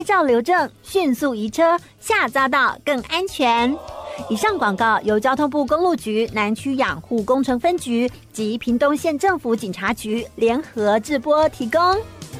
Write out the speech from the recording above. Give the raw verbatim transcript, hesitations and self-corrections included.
照留证，迅速移车，下匝道更安全。以上广告由交通部公路局南区养护工程分局及屏东县政府警察局联合制播提供。